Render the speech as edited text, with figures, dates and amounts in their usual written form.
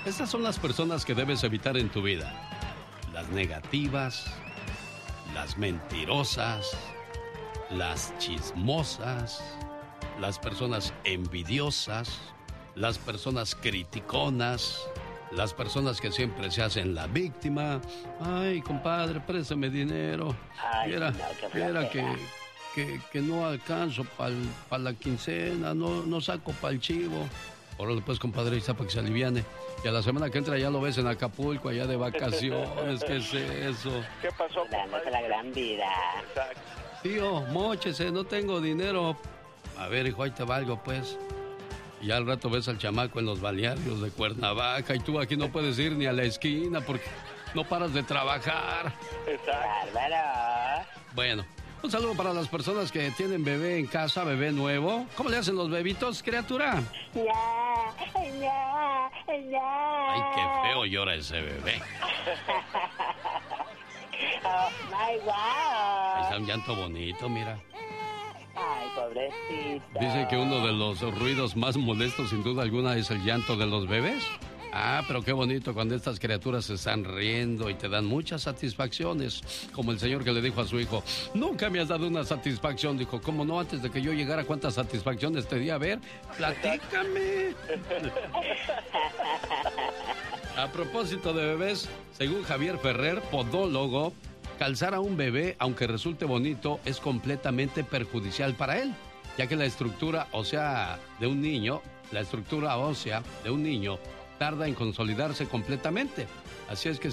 Estas son las personas que debes evitar en tu vida. Las negativas, las mentirosas, las chismosas, las personas envidiosas, las personas criticonas, las personas que siempre se hacen la víctima. Ay, compadre, préstame dinero. Viera que no alcanzo para la quincena, no saco para el chivo. Órale pues, compadre, está para que se aliviane. Y a la semana que entra ya lo ves en Acapulco, allá de vacaciones. ¿Qué es eso? ¿Qué pasó, dándose la gran vida. Exacto. Tío, móchese, no tengo dinero. A ver, hijo, ahí te valgo, pues. Y al rato ves al chamaco en los balnearios de Cuernavaca y tú aquí no puedes ir ni a la esquina porque no paras de trabajar. Exacto. Bárbaro. Bueno, un saludo para las personas que tienen bebé en casa, bebé nuevo. ¿Cómo le hacen los bebitos, criatura? Ay, qué feo llora ese bebé. Oh, my wow. Ahí está un llanto bonito, mira. Ay, pobrecito. Dice que uno de los ruidos más molestos, sin duda alguna, es el llanto de los bebés. Ah, pero qué bonito cuando estas criaturas se están riendo y te dan muchas satisfacciones. Como el señor que le dijo a su hijo, nunca me has dado una satisfacción. Dijo, ¿cómo no? Antes de que yo llegara, ¿cuántas satisfacciones te di? A ver, platícame. A propósito de bebés, según Javier Ferrer, podólogo, calzar a un bebé, aunque resulte bonito, es completamente perjudicial para él, ya que la estructura ósea de un niño tarda en consolidarse completamente. Así es que